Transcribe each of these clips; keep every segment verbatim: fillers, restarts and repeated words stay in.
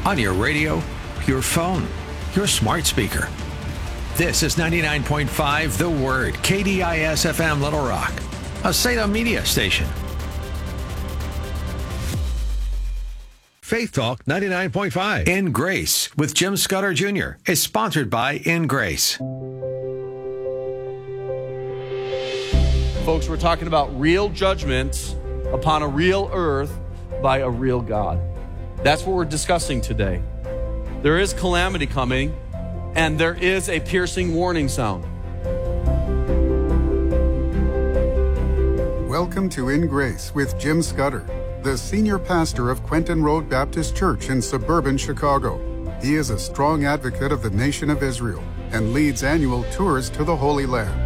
on your radio, your phone, your smart speaker. This is ninety-nine point five The Word, K D I S F M Little Rock, a Salem media station. Faith Talk ninety-nine point five In Grace with Jim Scudder Junior is sponsored by In Grace. Folks, we're talking about real judgments upon a real earth by a real God. That's what we're discussing today. There is calamity coming, and there is a piercing warning sound. Welcome to In Grace with Jim Scudder, the senior pastor of Quentin Road Baptist Church in suburban Chicago. He is a strong advocate of the nation of Israel and leads annual tours to the Holy Land.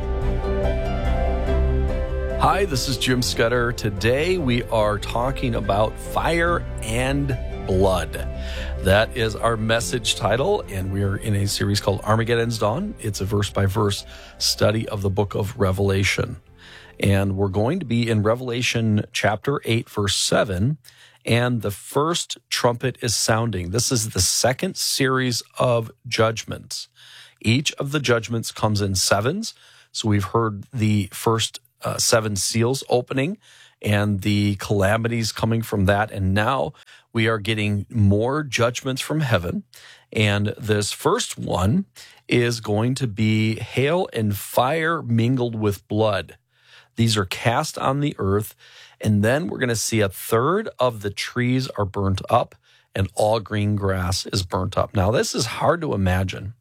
Hi, this is Jim Scudder. Today we are talking about fire and blood. That is our message title, and we're in a series called Armageddon's Dawn. It's a verse-by-verse study of the book of Revelation. And we're going to be in Revelation chapter eight, verse seven, and the first trumpet is sounding. This is the second series of judgments. Each of the judgments comes in sevens. So we've heard the first uh, seven seals opening and the calamities coming from that. And now we are getting more judgments from heaven. And this first one is going to be hail and fire mingled with blood. These are cast on the earth, and then we're going to see a third of the trees are burnt up, and all green grass is burnt up. Now, this is hard to imagine.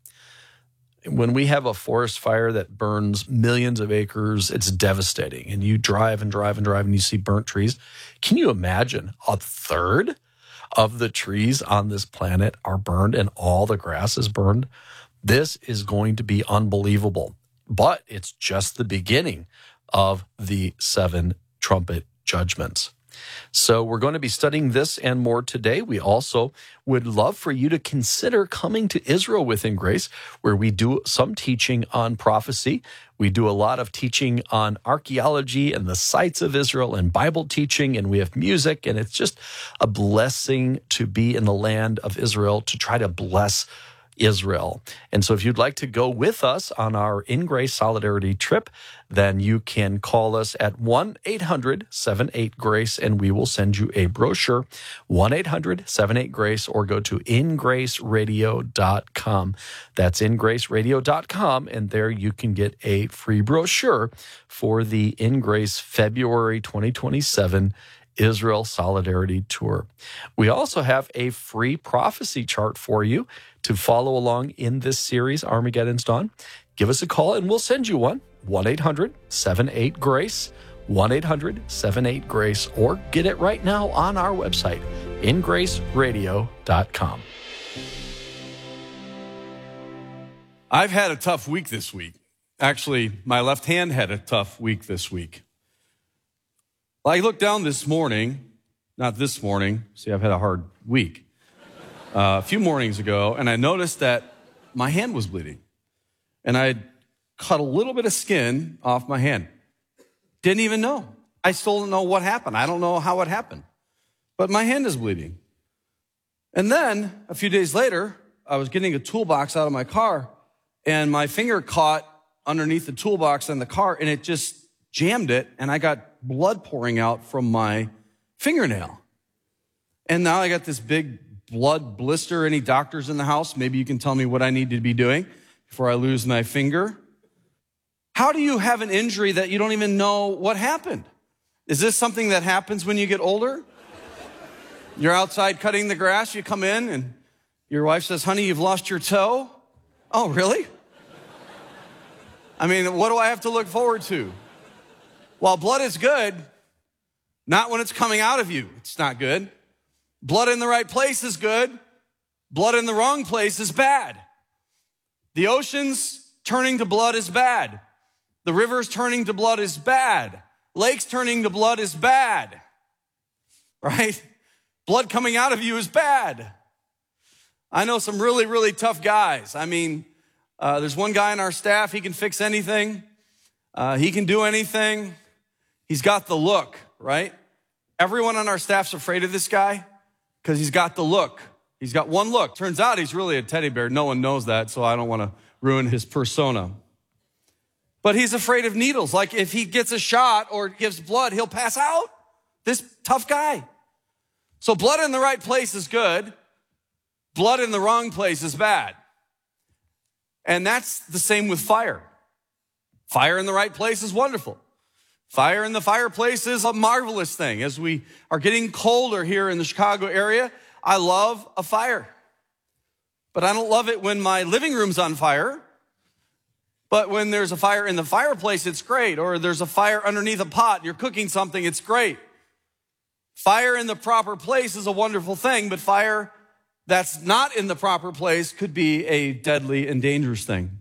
When we have a forest fire that burns millions of acres, it's devastating, and you drive and drive and drive, and you see burnt trees. Can you imagine a third of the trees on this planet are burned, and all the grass is burned? This is going to be unbelievable, but it's just the beginning of the seven trumpet judgments. So we're going to be studying this and more today. We also would love for you to consider coming to Israel within Grace, where we do some teaching on prophecy. We do a lot of teaching on archaeology and the sites of Israel and Bible teaching, and we have music, and it's just a blessing to be in the land of Israel to try to bless Israel. And so if you'd like to go with us on our In Grace Solidarity trip, then you can call us at one eight hundred seven eight GRACE and we will send you a brochure, one eight hundred seven eight GRACE, or go to in grace radio dot com. That's in grace radio dot com, and there you can get a free brochure for the In Grace February twenty twenty-seven Israel Solidarity Tour. We also have a free prophecy chart for you to follow along in this series, Armageddon's Dawn. Give us a call and we'll send you one, one eight hundred seven eight GRACE, one eight hundred seven eight GRACE, or get it right now on our website, in grace radio dot com. I've had a tough week this week. Actually, my left hand had a tough week this week. I looked down this morning, not this morning, see, I've had a hard week, uh, a few mornings ago, and I noticed that my hand was bleeding. And I had cut a little bit of skin off my hand. Didn't even know. I still don't know what happened. I don't know how it happened. But my hand is bleeding. And then, a few days later, I was getting a toolbox out of my car, and my finger caught underneath the toolbox in the car, and it just jammed it, and I got blood pouring out from my fingernail. And now I got this big blood blister. Any doctors in the house? Maybe you can tell me what I need to be doing before I lose my finger. How do you have an injury that you don't even know what happened? Is this something that happens when you get older? You're outside cutting the grass, you come in, and your wife says, honey, you've lost your toe? Oh, really? I mean, what do I have to look forward to? While blood is good, not when it's coming out of you. It's not good. Blood in the right place is good. Blood in the wrong place is bad. The oceans turning to blood is bad. The rivers turning to blood is bad. Lakes turning to blood is bad. Right? Blood coming out of you is bad. I know some really, really tough guys. I mean, uh, there's one guy on our staff, he can fix anything. Uh, he can do anything. He's got the look, right? Everyone on our staff's afraid of this guy because he's got the look. He's got one look. Turns out he's really a teddy bear. No one knows that, so I don't want to ruin his persona. But he's afraid of needles. Like if he gets a shot or gives blood, he'll pass out. This tough guy. So blood in the right place is good. Blood in the wrong place is bad. And that's the same with fire. Fire in the right place is wonderful. Fire in the fireplace is a marvelous thing. As we are getting colder here in the Chicago area, I love a fire. But I don't love it when my living room's on fire. But when there's a fire in the fireplace, it's great. Or there's a fire underneath a pot, you're cooking something, it's great. Fire in the proper place is a wonderful thing, but fire that's not in the proper place could be a deadly and dangerous thing.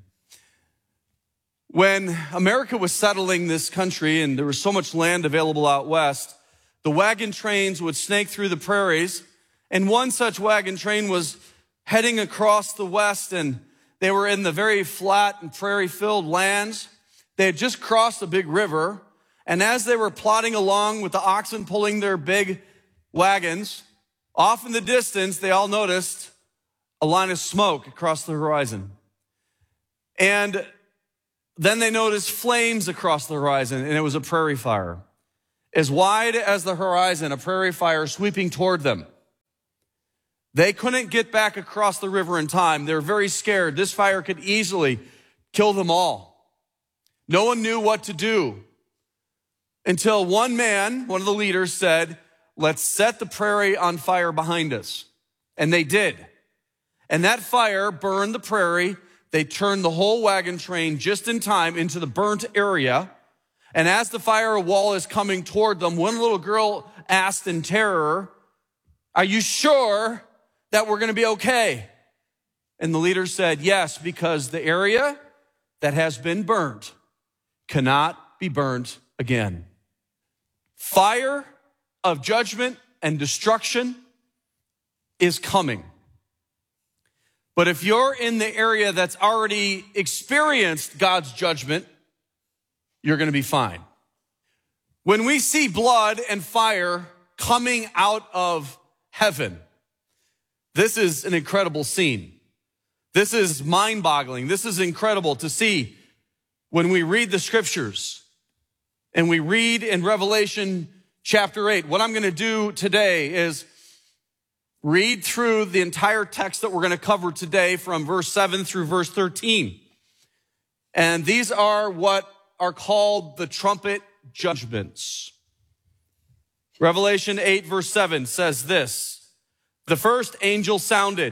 When America was settling this country and there was so much land available out west, the wagon trains would snake through the prairies. And one such wagon train was heading across the west, and they were in the very flat and prairie-filled lands. They had just crossed a big river, and as they were plodding along with the oxen pulling their big wagons, off in the distance, they all noticed a line of smoke across the horizon. And then they noticed flames across the horizon, and it was a prairie fire. As wide as the horizon, a prairie fire sweeping toward them. They couldn't get back across the river in time. They were very scared. This fire could easily kill them all. No one knew what to do until one man, one of the leaders, said, let's set the prairie on fire behind us. And they did. And that fire burned the prairie. They turned the whole wagon train just in time into the burnt area. And as the fire wall is coming toward them, one little girl asked in terror, are you sure that we're going to be okay? And the leader said, yes, because the area that has been burnt cannot be burnt again. Fire of judgment and destruction is coming. But if you're in the area that's already experienced God's judgment, you're going to be fine. When we see blood and fire coming out of heaven, this is an incredible scene. This is mind-boggling. This is incredible to see when we read the scriptures and we read in Revelation chapter eight. What I'm going to do today is read through the entire text that we're going to cover today from verse seven through verse thirteen. And these are what are called the trumpet judgments. Revelation eight verse seven says this, the first angel sounded,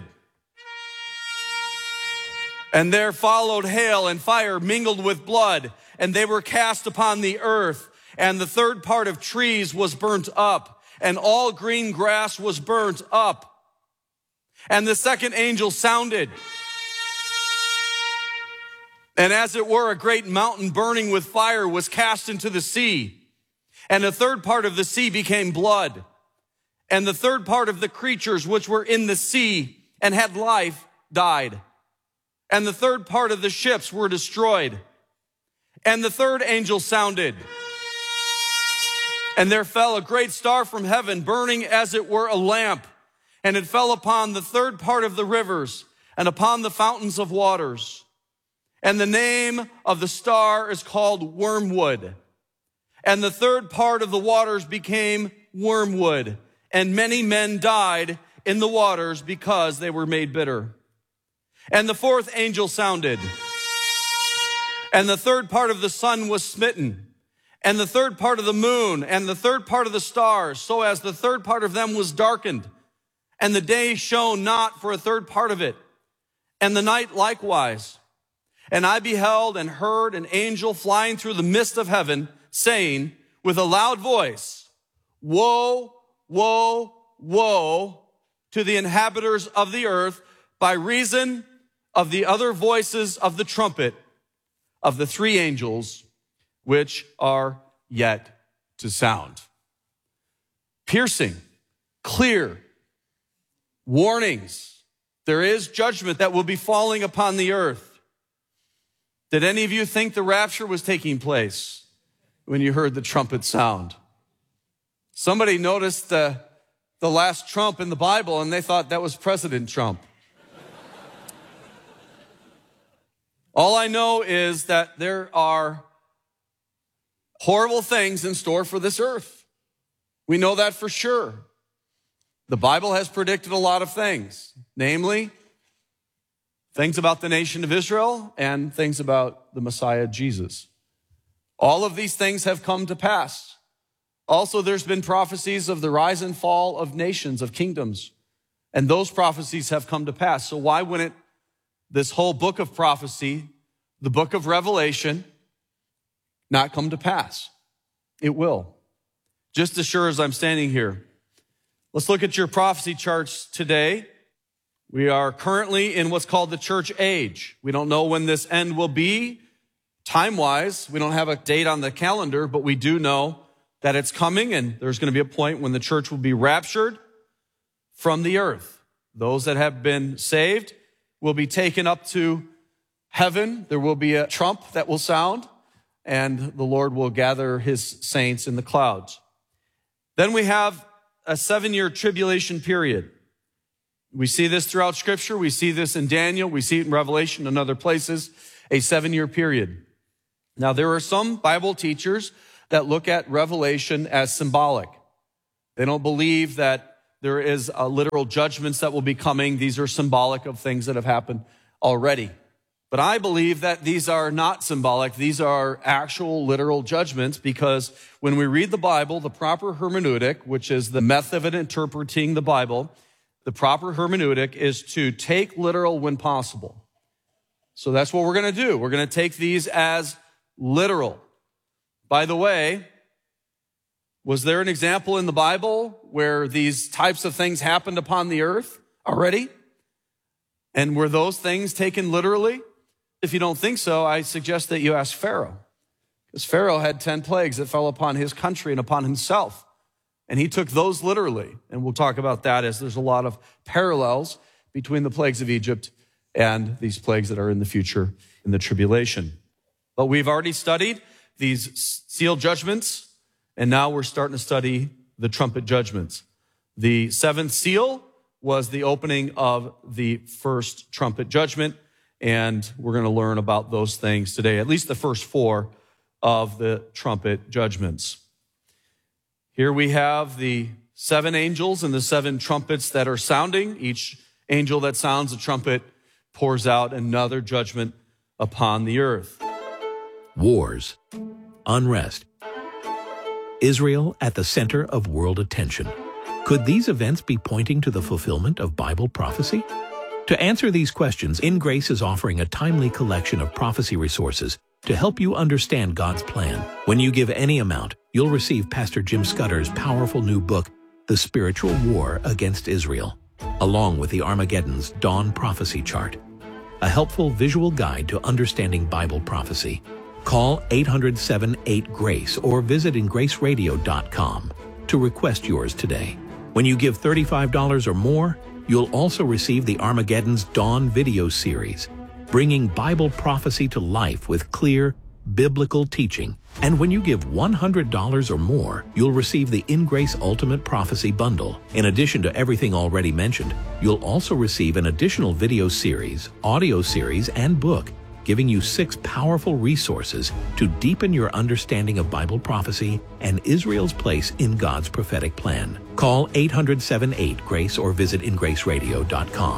and there followed hail and fire mingled with blood, and they were cast upon the earth, and the third part of trees was burnt up, and all green grass was burnt up. And the second angel sounded, and as it were, a great mountain burning with fire was cast into the sea. And the third part of the sea became blood. And the third part of the creatures which were in the sea and had life died. And the third part of the ships were destroyed. And the third angel sounded, and there fell a great star from heaven, burning as it were a lamp. And it fell upon the third part of the rivers and upon the fountains of waters. And the name of the star is called Wormwood. And the third part of the waters became wormwood. And many men died in the waters because they were made bitter. And the fourth angel sounded, and the third part of the sun was smitten, and the third part of the moon, and the third part of the stars, so as the third part of them was darkened. And the day shone not for a third part of it, and the night likewise. And I beheld and heard an angel flying through the midst of heaven, saying with a loud voice, woe, woe, woe to the inhabitants of the earth by reason of the other voices of the trumpet of the three angels which are yet to sound. Piercing, clear warnings. There is judgment that will be falling upon the earth. Did any of you think the rapture was taking place when you heard the trumpet sound? Somebody noticed the, the last Trump in the Bible, and they thought that was President Trump. All I know is that there are horrible things in store for this earth. We know that for sure. The Bible has predicted a lot of things, namely things about the nation of Israel and things about the Messiah, Jesus. All of these things have come to pass. Also, there's been prophecies of the rise and fall of nations, of kingdoms, and those prophecies have come to pass. So why wouldn't this whole book of prophecy, the book of Revelation, not come to pass? It will. Just as sure as I'm standing here. Let's look at your prophecy charts today. We are currently in what's called the church age. We don't know when this end will be time-wise. We don't have a date on the calendar, but we do know that it's coming, and there's going to be a point when the church will be raptured from the earth. Those that have been saved will be taken up to heaven. There will be a trump that will sound, and the Lord will gather his saints in the clouds. Then we have a seven-year tribulation period. We see this throughout Scripture. We see this in Daniel. We see it in Revelation and other places, a seven-year period. Now, there are some Bible teachers that look at Revelation as symbolic. They don't believe that there is a literal judgments that will be coming. These are symbolic of things that have happened already. But I believe that these are not symbolic. These are actual literal judgments, because when we read the Bible, the proper hermeneutic, which is the method of interpreting the Bible, the proper hermeneutic is to take literal when possible. So that's what we're going to do. We're going to take these as literal. By the way, was there an example in the Bible where these types of things happened upon the earth already? And were those things taken literally? If you don't think so, I suggest that you ask Pharaoh. Because Pharaoh had ten plagues that fell upon his country and upon himself. And he took those literally. And we'll talk about that, as there's a lot of parallels between the plagues of Egypt and these plagues that are in the future in the tribulation. But we've already studied these seal judgments, and now we're starting to study the trumpet judgments. The seventh seal was the opening of the first trumpet judgment, and we're going to learn about those things today, at least the first four of the trumpet judgments. Here we have the seven angels and the seven trumpets that are sounding. Each angel that sounds a trumpet pours out another judgment upon the earth. Wars, unrest, Israel at the center of world attention. Could these events be pointing to the fulfillment of Bible prophecy? To answer these questions, In Grace is offering a timely collection of prophecy resources to help you understand God's plan. When you give any amount, you'll receive Pastor Jim Scudder's powerful new book, The Spiritual War Against Israel, along with the Armageddon's Dawn Prophecy Chart, a helpful visual guide to understanding Bible prophecy. Call eight hundred, seven eight, GRACE or visit in grace radio dot com to request yours today. When you give thirty-five dollars or more, you'll also receive the Armageddon's Dawn video series, bringing Bible prophecy to life with clear, biblical teaching. And when you give one hundred dollars or more, you'll receive the In Grace Ultimate Prophecy Bundle. In addition to everything already mentioned, you'll also receive an additional video series, audio series, and book, giving you six powerful resources to deepen your understanding of Bible prophecy and Israel's place in God's prophetic plan. Call eight hundred, seven eight, GRACE or visit in grace radio dot com.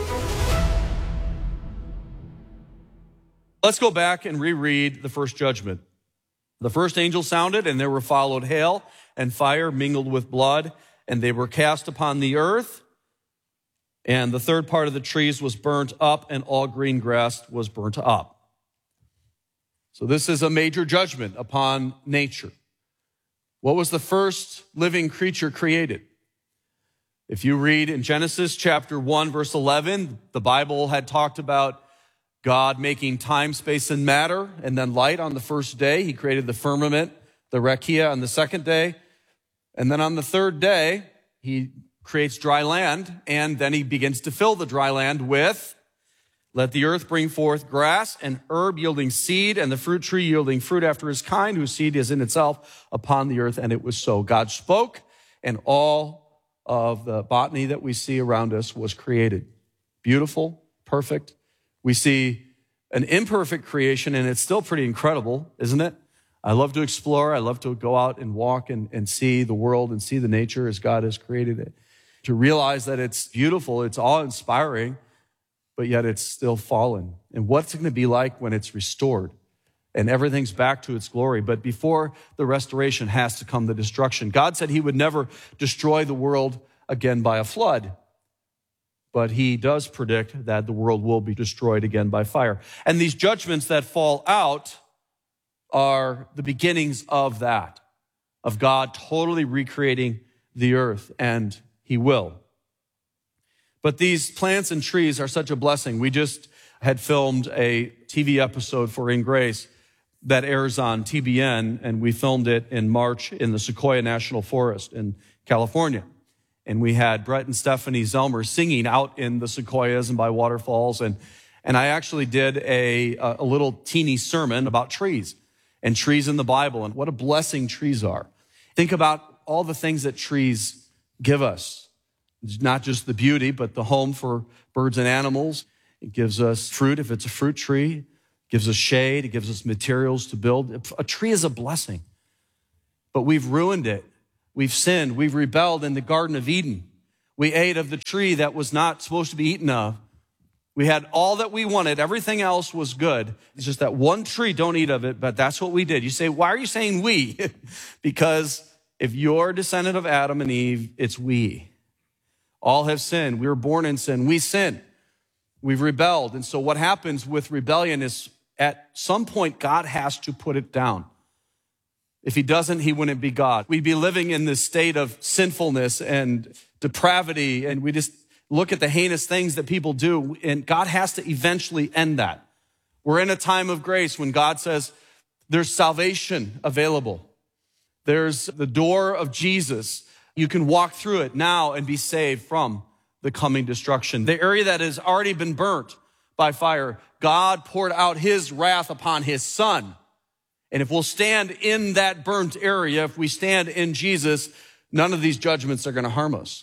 Let's go back and reread the first judgment. The first angel sounded, and there were followed hail and fire mingled with blood, and they were cast upon the earth. And the third part of the trees was burnt up, and all green grass was burnt up. So this is a major judgment upon nature. What was the first living creature created? If you read in Genesis chapter one, verse eleven, the Bible had talked about God making time, space, and matter, and then light on the first day. He created the firmament, the rakia, on the second day. And then on the third day, he creates dry land, and then he begins to fill the dry land with, let the earth bring forth grass and herb yielding seed, and the fruit tree yielding fruit after his kind, whose seed is in itself upon the earth. And it was so. God spoke, and all of the botany that we see around us was created. Beautiful, perfect. We see an imperfect creation, and it's still pretty incredible, isn't it? I love to explore. I love to go out and walk and, and see the world and see the nature as God has created it. To realize that it's beautiful, it's awe-inspiring, but yet it's still fallen. And what's it going to be like when it's restored and everything's back to its glory? But before the restoration has to come the destruction. God said he would never destroy the world again by a flood, but he does predict that the world will be destroyed again by fire. And these judgments that fall out are the beginnings of that, of God totally recreating the earth, and he will. But these plants and trees are such a blessing. We just had filmed a T V episode for In Grace that airs on T B N, and we filmed it in March in the Sequoia National Forest in California. And we had Brett and Stephanie Zelmer singing out in the sequoias and by waterfalls. And, and I actually did a, a little teeny sermon about trees and trees in the Bible and what a blessing trees are. Think about all the things that trees give us. It's not just the beauty, but the home for birds and animals. It gives us fruit if it's a fruit tree. It gives us shade. It gives us materials to build. A tree is a blessing. But we've ruined it. We've sinned. We've rebelled in the Garden of Eden. We ate of the tree that was not supposed to be eaten of. We had all that we wanted. Everything else was good. It's just that one tree, don't eat of it, but that's what we did. You say, why are you saying we? Because if you're a descendant of Adam and Eve, it's we. All have sinned. We were born in sin. We sin. We've rebelled. And so what happens with rebellion is at some point, God has to put it down. If he doesn't, he wouldn't be God. We'd be living in this state of sinfulness and depravity, and we just look at the heinous things that people do, and God has to eventually end that. We're in a time of grace when God says there's salvation available. There's the door of Jesus. You can walk through it now and be saved from the coming destruction. The area that has already been burnt by fire, God poured out his wrath upon his son. And if we'll stand in that burnt area, if we stand in Jesus, none of these judgments are going to harm us.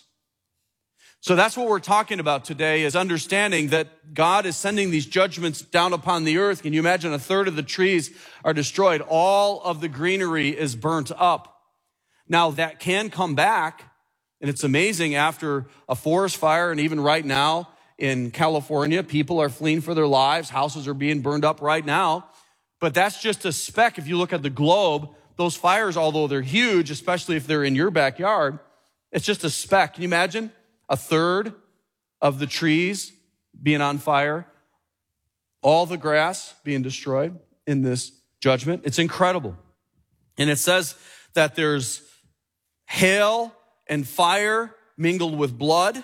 So that's what we're talking about today, is understanding that God is sending these judgments down upon the earth. Can you imagine a third of the trees are destroyed? All of the greenery is burnt up. Now that can come back, and it's amazing after a forest fire, and even right now in California, people are fleeing for their lives. Houses are being burned up right now. But that's just a speck. If you look at the globe, those fires, although they're huge, especially if they're in your backyard, it's just a speck. Can you imagine a third of the trees being on fire, all the grass being destroyed in this judgment? It's incredible. And it says that there's hail and fire mingled with blood.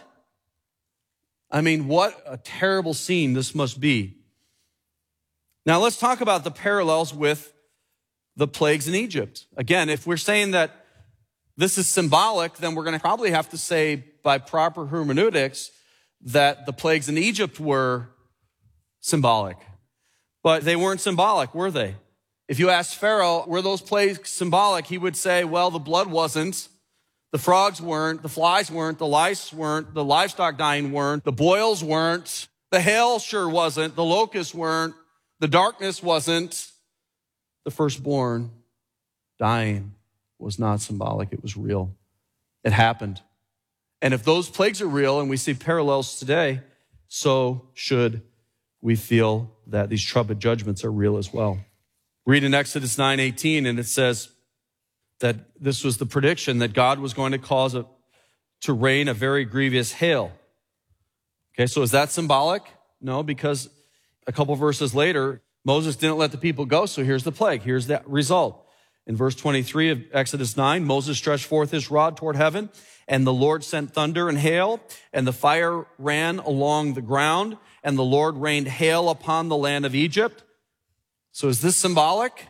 I mean, what a terrible scene this must be. Now, let's talk about the parallels with the plagues in Egypt. Again, if we're saying that this is symbolic, then we're going to probably have to say by proper hermeneutics that the plagues in Egypt were symbolic. But they weren't symbolic, were they? If you ask Pharaoh, were those plagues symbolic, he would say, well, the blood wasn't, the frogs weren't, the flies weren't, the lice weren't, the livestock dying weren't, the boils weren't, the hail sure wasn't, the locusts weren't, the darkness wasn't, the firstborn dying was not symbolic. It was real. It happened. And if those plagues are real and we see parallels today, so should we feel that these trumpet judgments are real as well. Read in Exodus nine eighteen, and it says that this was the prediction that God was going to cause a, to rain a very grievous hail. Okay, so is that symbolic? No, because a couple verses later, Moses didn't let the people go, so here's the plague. Here's that result. In verse twenty-three of Exodus nine, Moses stretched forth his rod toward heaven, and the Lord sent thunder and hail, and the fire ran along the ground, and the Lord rained hail upon the land of Egypt. So is this symbolic?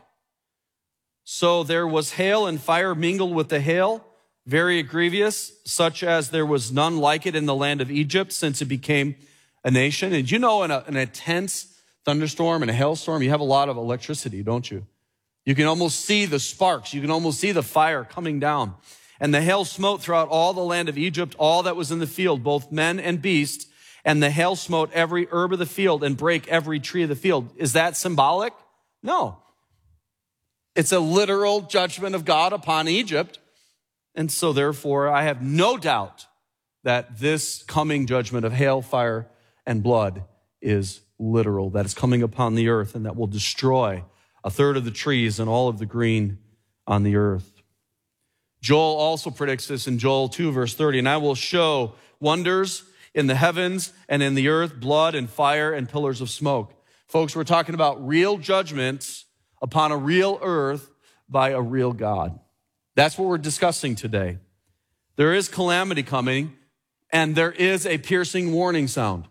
So there was hail and fire mingled with the hail, very grievous, such as there was none like it in the land of Egypt since it became a nation. And you know, in a, in a intense thunderstorm and a hailstorm, you have a lot of electricity, don't you? You can almost see the sparks. You can almost see the fire coming down. And the hail smote throughout all the land of Egypt, all that was in the field, both men and beasts. And the hail smote every herb of the field and brake every tree of the field. Is that symbolic? No. It's a literal judgment of God upon Egypt. And so therefore, I have no doubt that this coming judgment of hail, fire, and blood is literal, that is coming upon the earth and that will destroy a third of the trees and all of the green on the earth. Joel also predicts this in Joel two, verse thirty, and I will show wonders in the heavens and in the earth, blood and fire and pillars of smoke. Folks, we're talking about real judgments upon a real earth by a real God. That's what we're discussing today. There is calamity coming, and there is a piercing warning sound.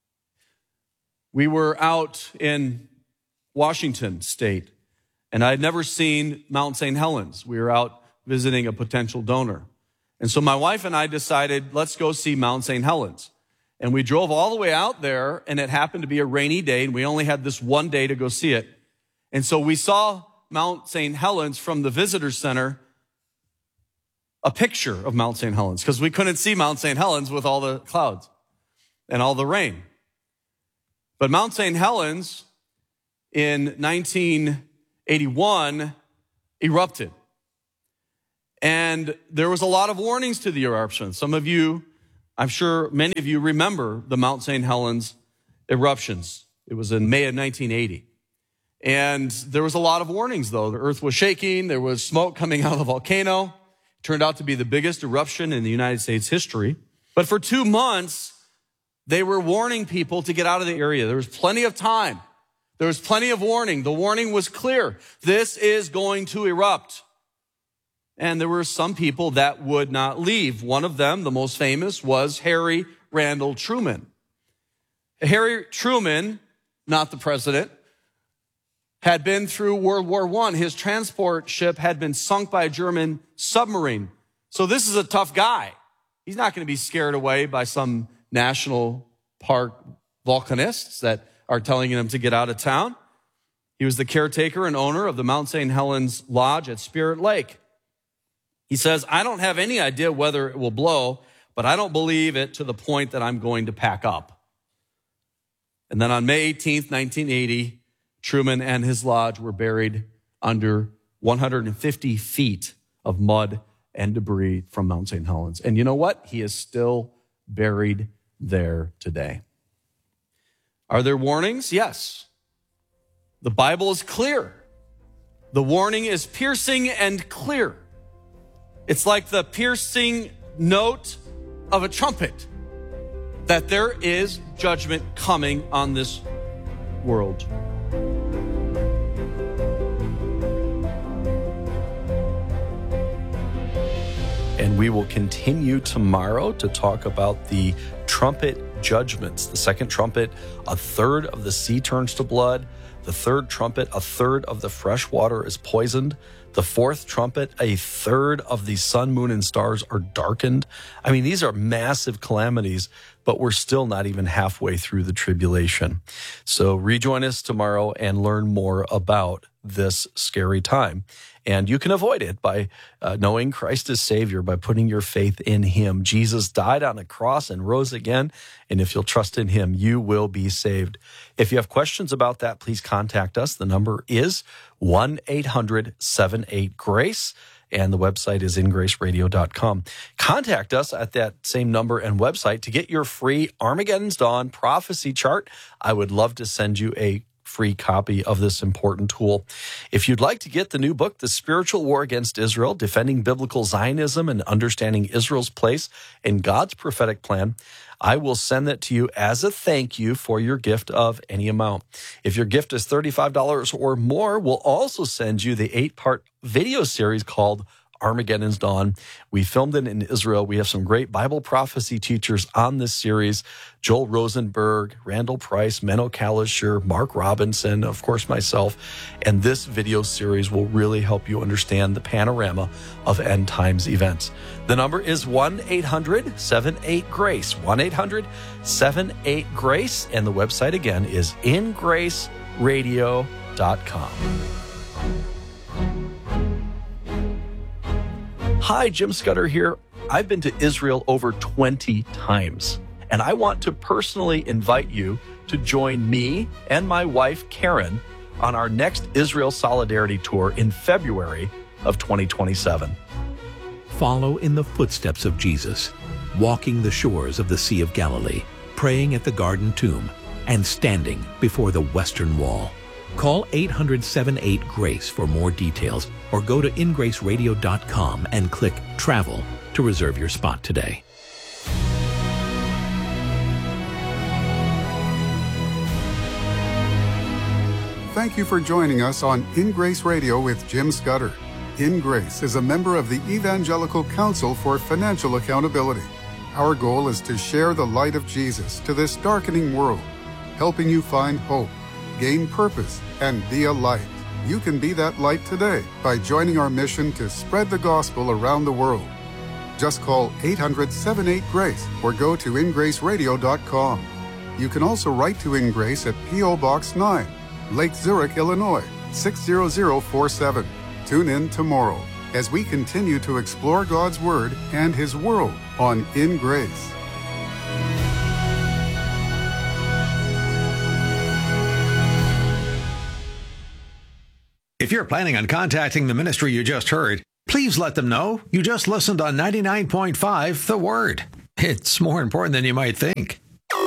We were out in Washington State, and I had never seen Mount Saint Helens. We were out visiting a potential donor. And so my wife and I decided, let's go see Mount Saint Helens. And we drove all the way out there, and it happened to be a rainy day, and we only had this one day to go see it. And so we saw Mount Saint Helens from the visitor center, a picture of Mount Saint Helens, because we couldn't see Mount Saint Helens with all the clouds and all the rain. But Mount Saint Helens in nineteen eighty-one erupted. And there was a lot of warnings to the eruption. Some of you, I'm sure many of you remember the Mount Saint Helens eruptions. It was in May of nineteen eighty. And there was a lot of warnings, though. The earth was shaking. There was smoke coming out of the volcano. It turned out to be the biggest eruption in the United States history. But for two months, they were warning people to get out of the area. There was plenty of time. There was plenty of warning. The warning was clear. This is going to erupt. And there were some people that would not leave. One of them, the most famous, was Harry Randall Truman. Harry Truman, not the president, had been through World War One. His transport ship had been sunk by a German submarine. So this is a tough guy. He's not going to be scared away by some national park volcanists that are telling him to get out of town. He was the caretaker and owner of the Mount Saint Helens Lodge at Spirit Lake. He says, I don't have any idea whether it will blow, but I don't believe it to the point that I'm going to pack up. And then on May eighteenth, nineteen eighty, Truman and his lodge were buried under one hundred fifty feet of mud and debris from Mount Saint Helens. And you know what? He is still buried there today. Are there warnings? Yes. The Bible is clear. The warning is piercing and clear. It's like the piercing note of a trumpet that there is judgment coming on this world. And we will continue tomorrow to talk about the trumpet judgments. The second trumpet, a third of the sea turns to blood. The third trumpet, a third of the fresh water is poisoned. The fourth trumpet, a third of the sun, moon, and stars are darkened. I mean, these are massive calamities, but we're still not even halfway through the tribulation. So rejoin us tomorrow and learn more about this scary time. And you can avoid it by uh, knowing Christ as Savior, by putting your faith in Him. Jesus died on a cross and rose again. And if you'll trust in Him, you will be saved. If you have questions about that, please contact us. The number is one eight hundred seven eight GRACE. And the website is in grace radio dot com. Contact us at that same number and website to get your free Armageddon's Dawn prophecy chart. I would love to send you a free copy of this important tool. If you'd like to get the new book, The Spiritual War Against Israel, Defending Biblical Zionism and Understanding Israel's Place in God's Prophetic Plan, I will send that to you as a thank you for your gift of any amount. If your gift is thirty-five dollars or more, we'll also send you the eight-part video series called Armageddon's Dawn. We filmed it in Israel. We have some great Bible prophecy teachers on this series. Joel Rosenberg, Randall Price, Menno Kalisher, Mark Robinson, of course myself. And this video series will really help you understand the panorama of end times events. The number is one eight hundred seven eight GRACE, one eight hundred seven eight GRACE. And the website again is in grace radio dot com. Hi, Jim Scudder here. I've been to Israel over twenty times, and I want to personally invite you to join me and my wife, Karen, on our next Israel Solidarity Tour in February of twenty twenty-seven. Follow in the footsteps of Jesus, walking the shores of the Sea of Galilee, praying at the Garden Tomb, and standing before the Western Wall. Call eight hundred, seven eight, GRACE for more details, or go to in grace radio dot com and click Travel to reserve your spot today. Thank you for joining us on In Grace Radio with Jim Scudder. In Grace is a member of the Evangelical Council for Financial Accountability. Our goal is to share the light of Jesus to this darkening world, helping you find hope, gain purpose, and be a light. You can be that light today by joining our mission to spread the gospel around the world. Just call eight hundred, seven eight, GRACE or go to in grace radio dot com. You can also write to In Grace at P O Box nine, Lake Zurich, Illinois, six zero zero four seven. Tune in tomorrow as we continue to explore God's Word and His world on In Grace. If you're planning on contacting the ministry you just heard, please let them know you just listened on ninety-nine point five The Word. It's more important than you might think.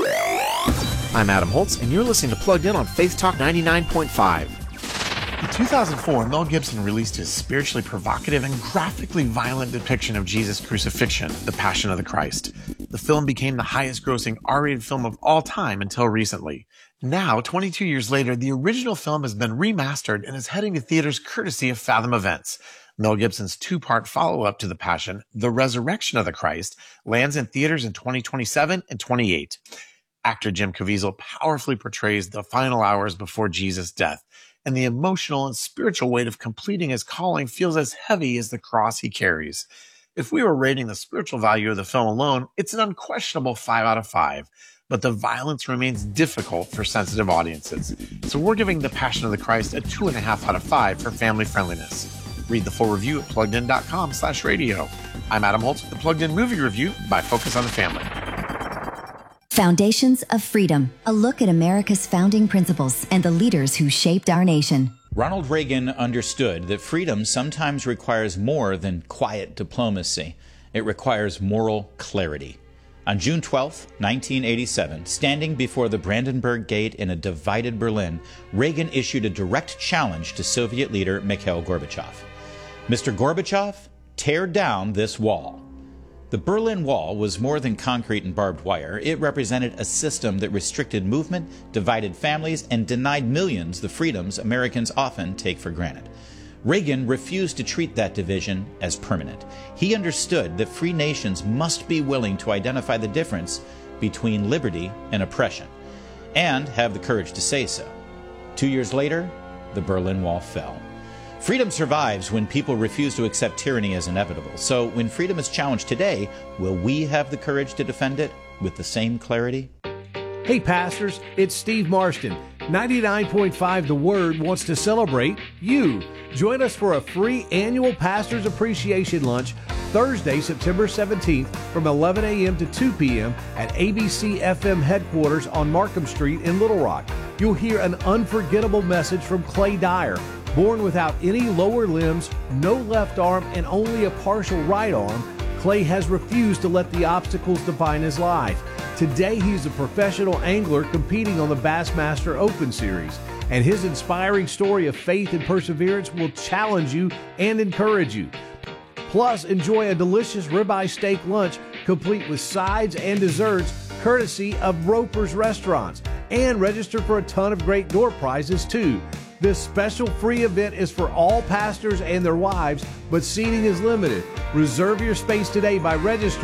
I'm Adam Holtz, and you're listening to Plugged In on Faith Talk ninety-nine point five. In two thousand four, Mel Gibson released his spiritually provocative and graphically violent depiction of Jesus' crucifixion, The Passion of the Christ. The film became the highest-grossing R-rated film of all time until recently. Now, twenty-two years later, the original film has been remastered and is heading to theaters courtesy of Fathom Events. Mel Gibson's two-part follow-up to The Passion, The Resurrection of the Christ, lands in theaters in twenty twenty-seven and twenty-eight. Actor Jim Caviezel powerfully portrays the final hours before Jesus' death, and the emotional and spiritual weight of completing his calling feels as heavy as the cross he carries. If we were rating the spiritual value of the film alone, it's an unquestionable five out of five. But the violence remains difficult for sensitive audiences. So we're giving The Passion of the Christ a two and a half out of five for family friendliness. Read the full review at plugged in dot com slash radio. I'm Adam Holtz with the Plugged In Movie Review by Focus on the Family. Foundations of Freedom, a look at America's founding principles and the leaders who shaped our nation. Ronald Reagan understood that freedom sometimes requires more than quiet diplomacy. It requires moral clarity. On June twelfth, nineteen eighty-seven, standing before the Brandenburg Gate in a divided Berlin, Reagan issued a direct challenge to Soviet leader Mikhail Gorbachev. Mister Gorbachev, tear down this wall. The Berlin Wall was more than concrete and barbed wire. It represented a system that restricted movement, divided families, and denied millions the freedoms Americans often take for granted. Reagan refused to treat that division as permanent. He understood that free nations must be willing to identify the difference between liberty and oppression, and have the courage to say so. Two years later, the Berlin Wall fell. Freedom survives when people refuse to accept tyranny as inevitable. So when freedom is challenged today, will we have the courage to defend it with the same clarity? Hey pastors, it's Steve Marston. ninety-nine point five The Word wants to celebrate you. Join us for a free annual Pastors Appreciation Lunch Thursday, September seventeenth from eleven a.m. to two p.m. at A B C F M headquarters on Markham Street in Little Rock. You'll hear an unforgettable message from Clay Dyer. Born without any lower limbs, no left arm, and only a partial right arm, Clay has refused to let the obstacles define his life. Today, he's a professional angler competing on the Bassmaster Open Series, and his inspiring story of faith and perseverance will challenge you and encourage you. Plus, enjoy a delicious ribeye steak lunch complete with sides and desserts courtesy of Roper's Restaurants, and register for a ton of great door prizes too. This special free event is for all pastors and their wives, but seating is limited. Reserve your space today by registering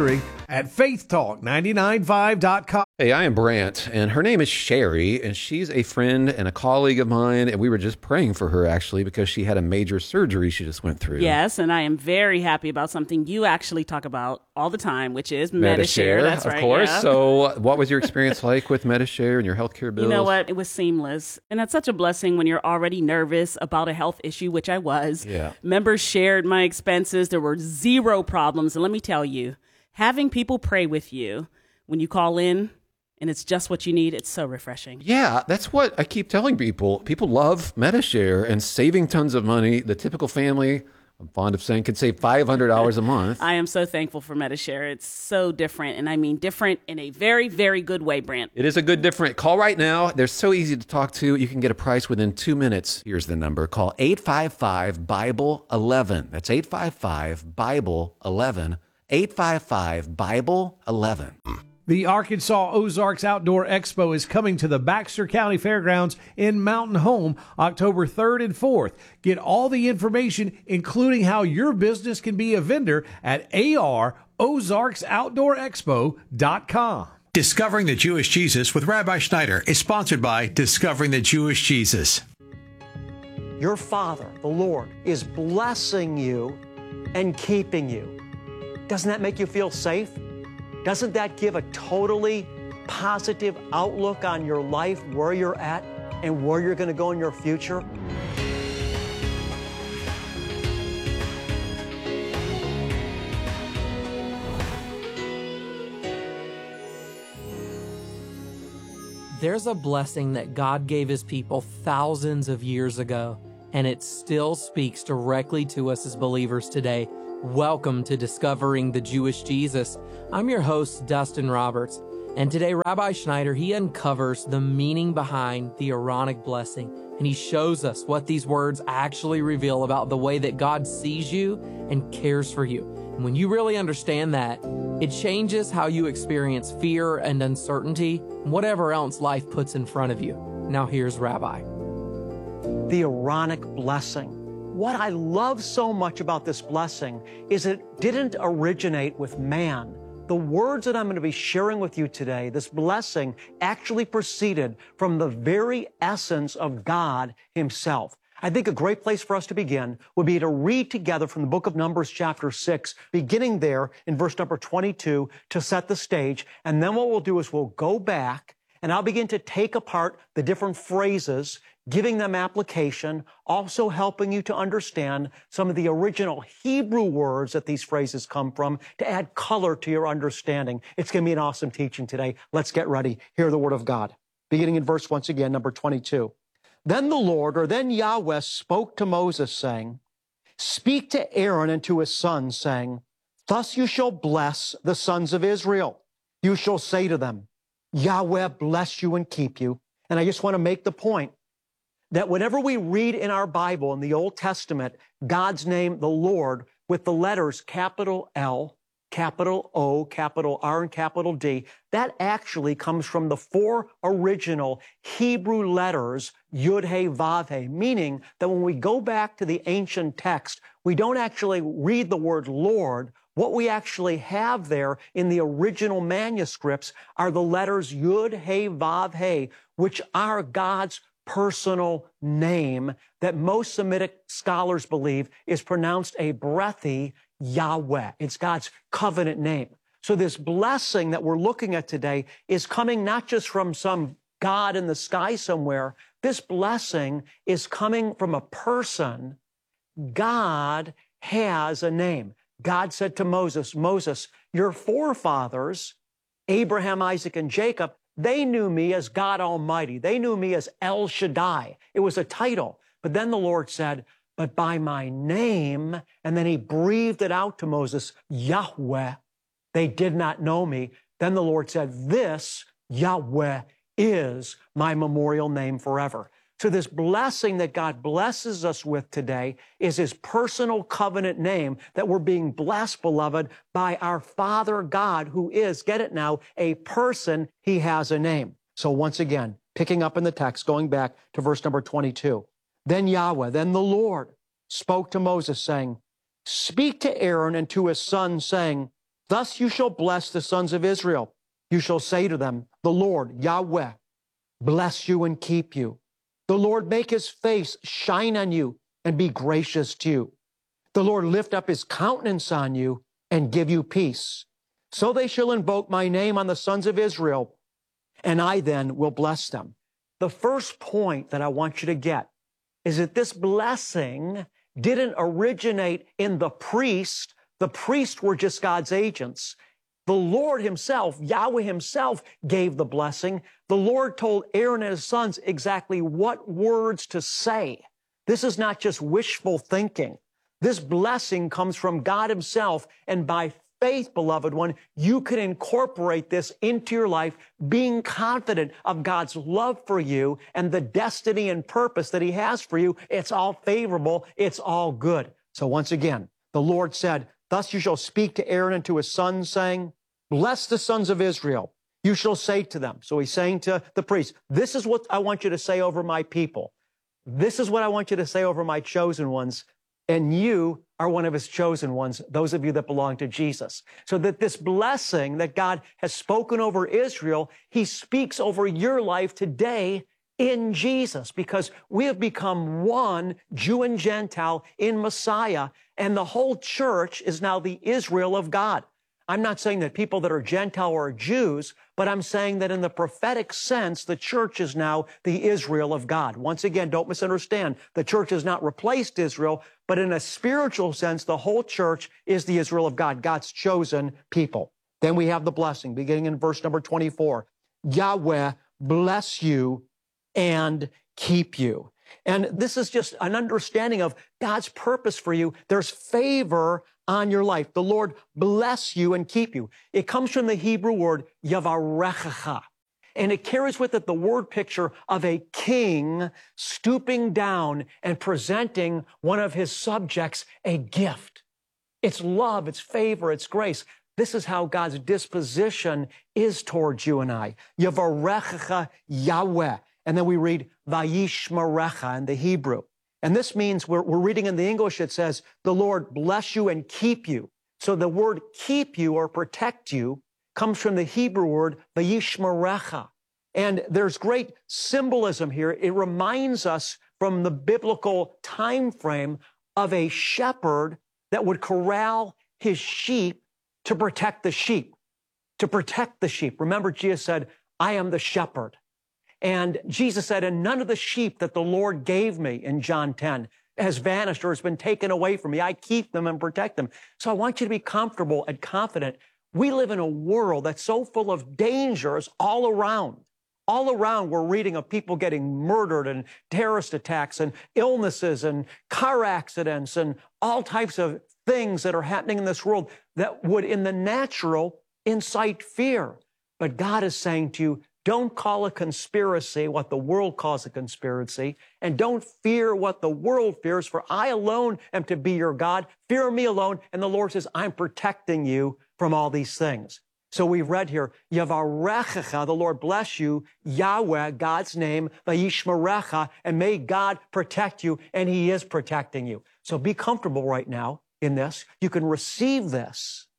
at faith talk nine nine five dot com. Hey, I am Brant, and her name is Sherry, and she's a friend and a colleague of mine, and we were just praying for her, actually, because she had a major surgery she just went through. Yes, and I am very happy about something you actually talk about all the time, which is Medi-Share. That's of right, course. yeah. So what was your experience like with Medi-Share and your healthcare bills? You know what? It was seamless. And that's such a blessing when you're already nervous about a health issue, which I was. Yeah. Members shared my expenses. There were zero problems. And let me tell you, having people pray with you when you call in, and it's just what you need, it's so refreshing. Yeah, that's what I keep telling people. People love Medi-Share and saving tons of money. The typical family, I'm fond of saying, could save five hundred dollars a month. I am so thankful for Medi-Share. It's so different, and I mean different in a very, very good way, Brant. It is a good different. Call right now. They're so easy to talk to. You can get a price within two minutes. Here's the number. Call eight five five, Bible eleven. That's eight five five, Bible eleven. eight five five, Bible eleven. The Arkansas Ozarks Outdoor Expo is coming to the Baxter County Fairgrounds in Mountain Home October third and fourth. Get all the information, including how your business can be a vendor, at A R ozarks outdoor expo dot com. Discovering the Jewish Jesus with Rabbi Schneider is sponsored by Discovering the Jewish Jesus. Your Father, the Lord, is blessing you and keeping you. Doesn't that make you feel safe? Doesn't that give a totally positive outlook on your life, where you're at, and where you're going to go in your future? There's a blessing that God gave his people thousands of years ago, and it still speaks directly to us as believers today. Welcome to Discovering the Jewish Jesus. I'm your host, Dustin Roberts, and today Rabbi Schneider, he uncovers the meaning behind the Aaronic blessing, and he shows us what these words actually reveal about the way that God sees you and cares for you. And when you really understand that, it changes how you experience fear and uncertainty, and whatever else life puts in front of you. Now here's Rabbi. The Aaronic blessing. What I love so much about this blessing is it didn't originate with man. The words that I'm going to be sharing with you today, this blessing actually proceeded from the very essence of God himself. I think a great place for us to begin would be to read together from the book of Numbers chapter six, beginning there in verse number twenty-two to set the stage. And then what we'll do is we'll go back and I'll begin to take apart the different phrases, giving them application, also helping you to understand some of the original Hebrew words that these phrases come from to add color to your understanding. It's going to be an awesome teaching today. Let's get ready. Hear the word of God. Beginning in verse once again, number twenty-two. Then the Lord, or then Yahweh, spoke to Moses, saying, Speak to Aaron and to his sons, saying, Thus you shall bless the sons of Israel. You shall say to them, Yahweh bless you and keep you. And I just want to make the point that whenever we read in our Bible, in the Old Testament, God's name, the Lord, with the letters capital L, capital O, capital R, and capital D, that actually comes from the four original Hebrew letters, Yud, He, Vav, He, meaning that when we go back to the ancient text, we don't actually read the word Lord. What we actually have there in the original manuscripts are the letters Yud, He, Vav, He, which are God's personal name that most Semitic scholars believe is pronounced a breathy Yahweh. It's God's covenant name. So this blessing that we're looking at today is coming not just from some God in the sky somewhere. This blessing is coming from a person. God has a name. God said to Moses, Moses, your forefathers, Abraham, Isaac, and Jacob, they knew me as God Almighty. They knew me as El Shaddai. It was a title. But then the Lord said, but by my name, and then he breathed it out to Moses, Yahweh, they did not know me. Then the Lord said, this Yahweh is my memorial name forever. So this blessing that God blesses us with today is his personal covenant name that we're being blessed, beloved, by our Father God, who is, get it now, a person. He has a name. So once again, picking up in the text, going back to verse number twenty-two. Then Yahweh, then the Lord spoke to Moses, saying, Speak to Aaron and to his sons, saying, Thus you shall bless the sons of Israel. You shall say to them, the Lord, Yahweh, bless you and keep you. The Lord make his face shine on you and be gracious to you. The Lord lift up his countenance on you and give you peace. So they shall invoke my name on the sons of Israel, and I then will bless them. The first point that I want you to get is that this blessing didn't originate in the priest. The priests were just God's agents. The Lord himself, Yahweh himself, gave the blessing. The Lord told Aaron and his sons exactly what words to say. This is not just wishful thinking. This blessing comes from God himself, and by faith, beloved one, you can incorporate this into your life, being confident of God's love for you and the destiny and purpose that he has for you. It's all favorable. It's all good. So once again, the Lord said, thus you shall speak to Aaron and to his sons, saying, bless the sons of Israel. You shall say to them. So he's saying to the priest, this is what I want you to say over my people. This is what I want you to say over my chosen ones. And you are one of his chosen ones, those of you that belong to Jesus. So that this blessing that God has spoken over Israel, he speaks over your life today in Jesus, because we have become one, Jew and Gentile, in Messiah, and the whole church is now the Israel of God. I'm not saying that people that are Gentile are Jews, but I'm saying that in the prophetic sense, the church is now the Israel of God. Once again, don't misunderstand. The church has not replaced Israel, but in a spiritual sense, the whole church is the Israel of God, God's chosen people. Then we have the blessing, beginning in verse number twenty-four. Yahweh bless you and keep you. And this is just an understanding of God's purpose for you. There's favor on your life. The Lord bless you and keep you. It comes from the Hebrew word yavarechecha, and it carries with it the word picture of a king stooping down and presenting one of his subjects a gift. It's love, it's favor, it's grace. This is how God's disposition is towards you and I. Yavarechecha Yahweh. And then we read Vayishmerecha in the Hebrew. And this means, we're, we're reading in the English, it says, the Lord bless you and keep you. So the word keep you or protect you comes from the Hebrew word Vayishmerecha. And there's great symbolism here. It reminds us from the biblical time frame of a shepherd that would corral his sheep to protect the sheep, to protect the sheep. Remember, Jesus said, I am the shepherd. And Jesus said, and none of the sheep that the Lord gave me in John ten has vanished or has been taken away from me. I keep them and protect them. So I want you to be comfortable and confident. We live in a world that's so full of dangers all around. All around, we're reading of people getting murdered and terrorist attacks and illnesses and car accidents and all types of things that are happening in this world that would, in the natural, incite fear. But God is saying to you, don't call a conspiracy what the world calls a conspiracy, and don't fear what the world fears, for I alone am to be your God. Fear me alone. And the Lord says, I'm protecting you from all these things. So we've read here, Yavarechecha, the Lord bless you, Yahweh, God's name, Vayishmerecha, and may God protect you, and he is protecting you. So be comfortable right now in this. You can receive this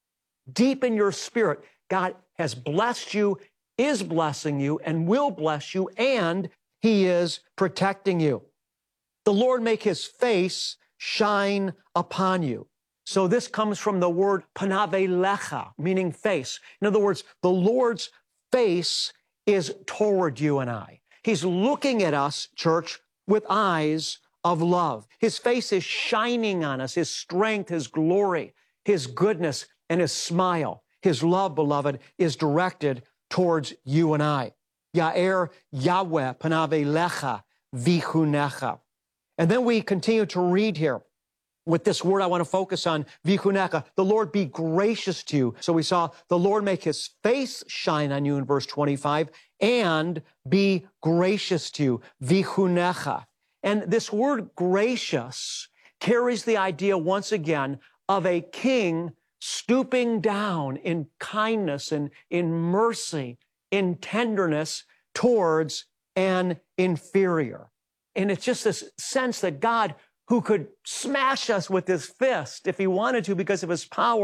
deep in your spirit. God has blessed you, is blessing you, and will bless you, and he is protecting you. The Lord make his face shine upon you. So this comes from the word panavelecha, meaning face. In other words, the Lord's face is toward you and I. He's looking at us, church, with eyes of love. His face is shining on us, his strength, his glory, his goodness, and his smile. His love, beloved, is directed towards you and I. Ya'er Yahweh panavelecha vichunecha. And then we continue to read here with this word I want to focus on, vichunecha, the Lord be gracious to you. So we saw the Lord make his face shine on you in verse twenty-five and be gracious to you, vichunecha. And this word gracious carries the idea once again of a king stooping down in kindness and in mercy, in tenderness towards an inferior. And it's just this sense that God, who could smash us with his fist if he wanted to because of his power,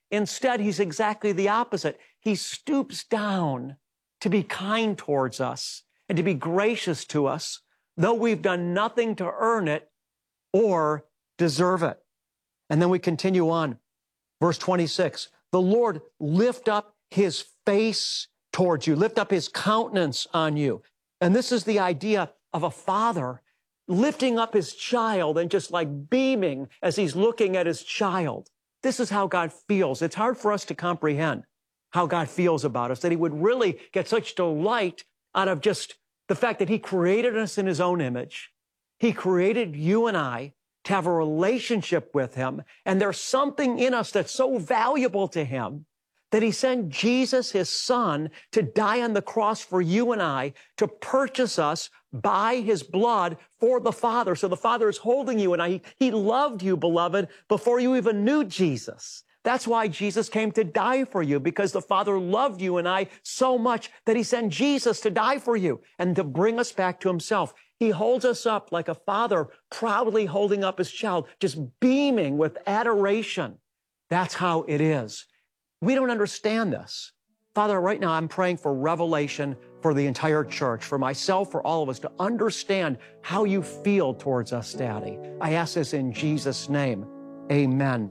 Instead, he's exactly the opposite. He stoops down to be kind towards us and to be gracious to us, though we've done nothing to earn it or deserve it. And then we continue on. Verse twenty-six, the Lord lift up his face towards you, lift up his countenance on you. And this is the idea of a father lifting up his child and just like beaming as he's looking at his child. This is how God feels. It's hard for us to comprehend how God feels about us, that he would really get such delight out of just the fact that he created us in his own image. He created you and I to have a relationship with him. And there's something in us that's so valuable to him that he sent Jesus, his son, to die on the cross for you and I, to purchase us by his blood for the Father. So the Father is holding you and I. He, he loved you, beloved, before you even knew Jesus. That's why Jesus came to die for you, because the Father loved you and I so much that he sent Jesus to die for you and to bring us back to himself. He holds us up like a father proudly holding up his child, just beaming with adoration. That's how it is. We don't understand this. Father, right now I'm praying for revelation for the entire church, for myself, for all of us, to understand how you feel towards us, Daddy. I ask this in Jesus' name. Amen.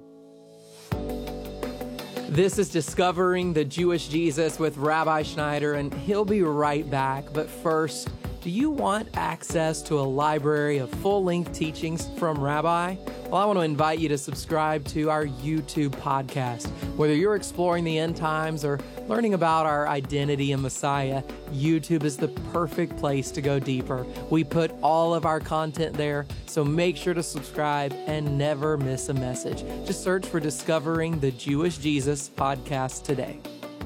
This is Discovering the Jewish Jesus with Rabbi Schneider, and he'll be right back. But first, do you want access to a library of full-length teachings from Rabbi? Well, I want to invite you to subscribe to our YouTube podcast. Whether you're exploring the end times or learning about our identity in Messiah, YouTube is the perfect place to go deeper. We put all of our content there, so make sure to subscribe and never miss a message. Just search for Discovering the Jewish Jesus podcast today.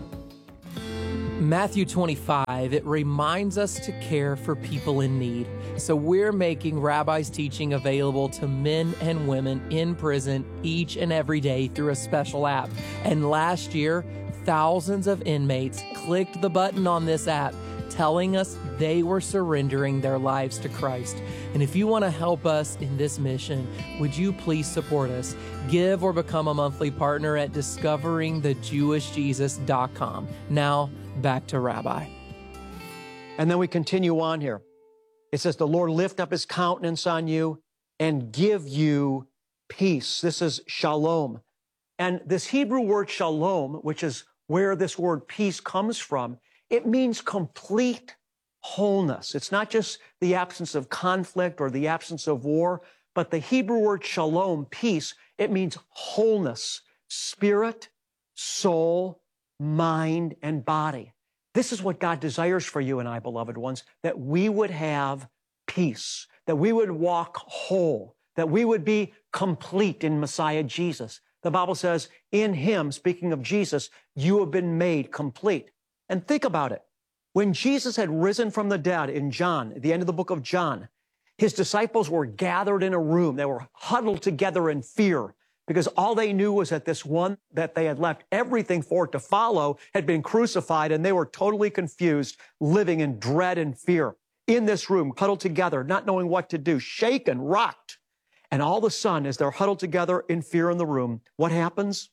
Matthew twenty-five, it reminds us to care for people in need. So we're making Rabbi's teaching available to men and women in prison each and every day through a special app. And last year, thousands of inmates clicked the button on this app telling us they were surrendering their lives to Christ. And if you want to help us in this mission, would you please support us? Give or become a monthly partner at discovering the jewish jesus dot com. Now, back to Rabbi. And then we continue on here. It says, the Lord lift up his countenance on you and give you peace. This is shalom. And this Hebrew word shalom, which is where this word peace comes from, it means complete wholeness. It's not just the absence of conflict or the absence of war, but the Hebrew word shalom, peace, it means wholeness, spirit, soul, mind, and body. This is what God desires for you and I, beloved ones, that we would have peace, that we would walk whole, that we would be complete in Messiah Jesus. The Bible says, in him, speaking of Jesus, you have been made complete. And think about it. When Jesus had risen from the dead in John, at the end of the book of John, his disciples were gathered in a room. They were huddled together in fear, because all they knew was that this one that they had left everything for to follow had been crucified, and they were totally confused, living in dread and fear. In this room, huddled together, not knowing what to do, shaken, rocked. And all of a sudden, as they're huddled together in fear in the room, what happens?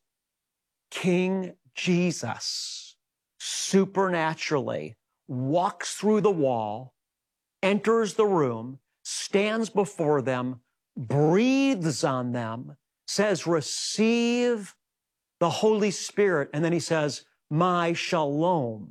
King Jesus supernaturally walks through the wall, enters the room, stands before them, breathes on them, says, receive the Holy Spirit. And then he says, my shalom,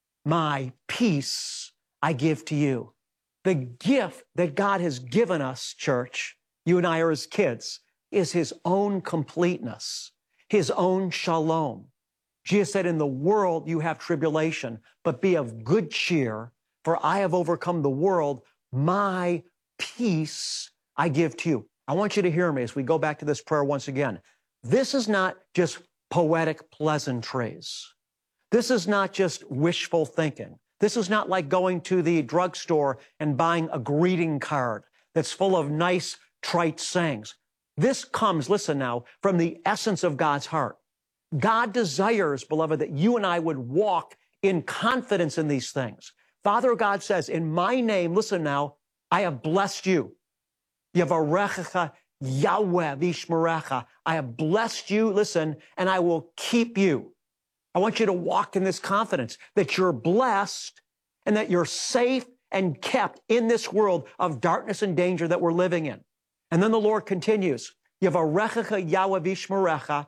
my peace I give to you. The gift that God has given us, church, you and I are his kids, is his own completeness, his own shalom. Jesus said, in the world you have tribulation, but be of good cheer, for I have overcome the world. My peace I give to you. I want you to hear me as we go back to this prayer once again. This is not just poetic pleasantries. This is not just wishful thinking. This is not like going to the drugstore and buying a greeting card that's full of nice, trite sayings. This comes, listen now, from the essence of God's heart. God desires, beloved, that you and I would walk in confidence in these things. Father God says, in my name, listen now, I have blessed you. Yavarechecha Yahweh v'ishmerecha. I have blessed you, listen, and I will keep you. I want you to walk in this confidence that you're blessed and that you're safe and kept in this world of darkness and danger that we're living in. And then the Lord continues, Yavarechecha Yahweh v'ishmerecha,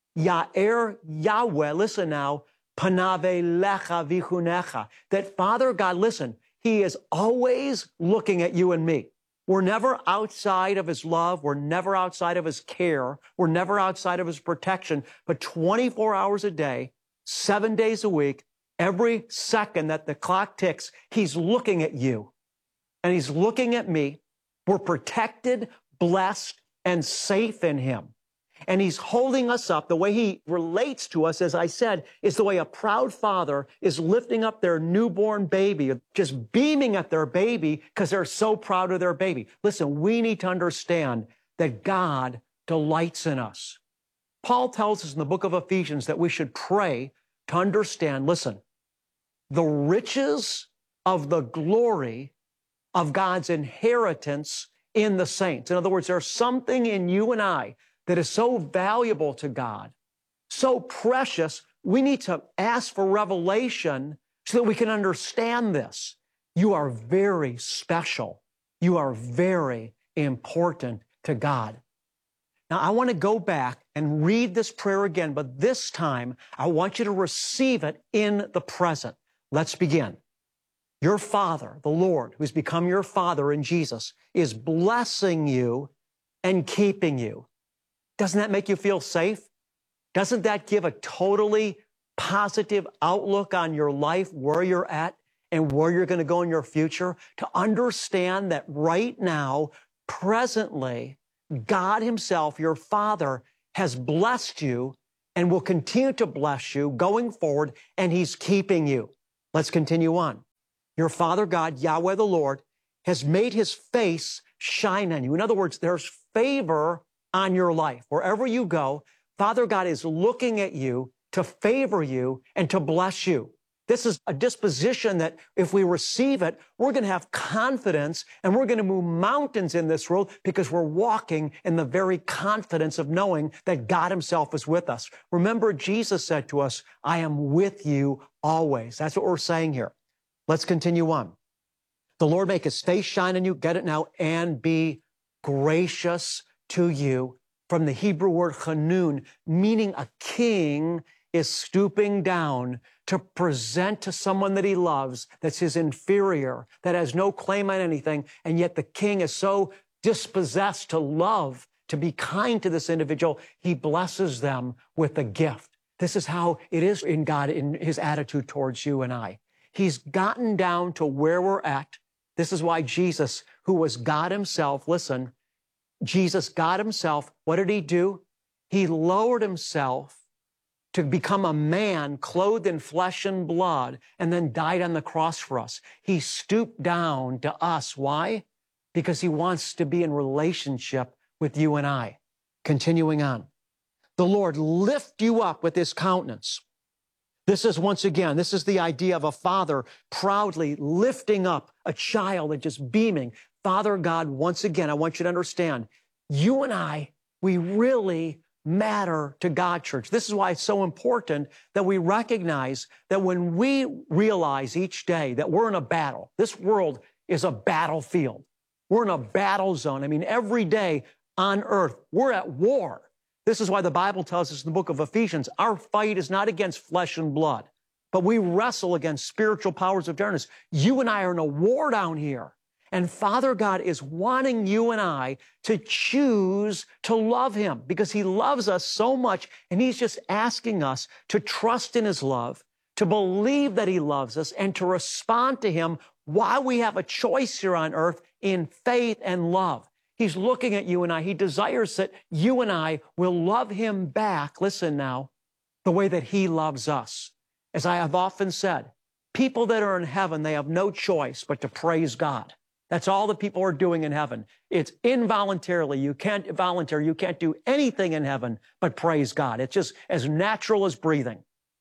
Ya'er Yahweh, listen now, Panave lecha vichunecha. That Father God, listen, He is always looking at you and me. We're never outside of His love. We're never outside of His care. We're never outside of His protection. But twenty-four hours a day, seven days a week, every second that the clock ticks, He's looking at you and He's looking at me. We're protected, blessed, and safe in Him. And He's holding us up. The way He relates to us, as I said, is the way a proud father is lifting up their newborn baby, just beaming at their baby because they're so proud of their baby. Listen, we need to understand that God delights in us. Paul tells us in the book of Ephesians that we should pray to understand, listen, the riches of the glory of God's inheritance in the saints. In other words, there's something in you and I that is so valuable to God, so precious, we need to ask for revelation so that we can understand this. You are very special. You are very important to God. Now, I want to go back and read this prayer again, but this time, I want you to receive it in the present. Let's begin. Your Father, the Lord, who's become your Father in Jesus, is blessing you and keeping you. Doesn't that make you feel safe? Doesn't that give a totally positive outlook on your life, where you're at and where you're going to go in your future? To understand that right now, presently, God Himself, your Father, has blessed you and will continue to bless you going forward, and He's keeping you. Let's continue on. Your Father God, Yahweh the Lord, has made His face shine on you. In other words, there's favor on your life. Wherever you go, Father God is looking at you to favor you and to bless you. This is a disposition that if we receive it, we're going to have confidence and we're going to move mountains in this world because we're walking in the very confidence of knowing that God Himself is with us. Remember, Jesus said to us, I am with you always. That's what we're saying here. Let's continue on. The Lord make His face shine on you, get it now, and be gracious to you, from the Hebrew word chanun, meaning a king is stooping down to present to someone that he loves, that's his inferior, that has no claim on anything, and yet the king is so dispossessed to love, to be kind to this individual, he blesses them with a gift. This is how it is in God, in His attitude towards you and I. He's gotten down to where we're at. This is why Jesus, who was God Himself, listen, Jesus, God Himself, what did He do? He lowered Himself to become a man clothed in flesh and blood and then died on the cross for us. He stooped down to us. Why? Because He wants to be in relationship with you and I. Continuing on. The Lord lift you up with His countenance. This is, once again, this is the idea of a father proudly lifting up a child and just beaming. Father God, once again, I want you to understand, you and I, we really matter to God, church. This is why it's so important that we recognize that when we realize each day that we're in a battle, this world is a battlefield. We're in a battle zone. I mean, every day on earth, we're at war. This is why the Bible tells us in the book of Ephesians, our fight is not against flesh and blood, but we wrestle against spiritual powers of darkness. You and I are in a war down here. And Father God is wanting you and I to choose to love Him because He loves us so much, and He's just asking us to trust in His love, to believe that He loves us, and to respond to Him while we have a choice here on earth in faith and love. He's looking at you and I. He desires that you and I will love Him back, listen now, the way that He loves us. As I have often said, people that are in heaven, they have no choice but to praise God. That's all that people are doing in heaven. It's involuntarily. You can't volunteer. You can't do anything in heaven but praise God. It's just as natural as breathing.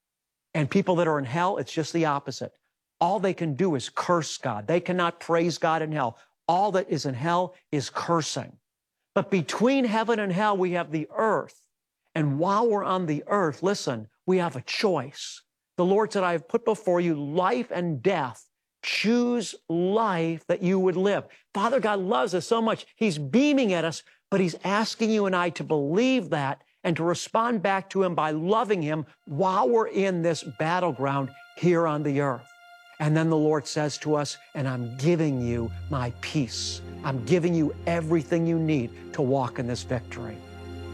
And people that are in hell, it's just the opposite. All they can do is curse God. They cannot praise God in hell. All that is in hell is cursing. But between heaven and hell, we have the earth. And while we're on the earth, listen, we have a choice. The Lord said, I have put before you life and death. Choose life that you would live. Father God loves us so much. He's beaming at us, but He's asking you and I to believe that and to respond back to Him by loving Him while we're in this battleground here on the earth. And then the Lord says to us, and I'm giving you my peace. I'm giving you everything you need to walk in this victory.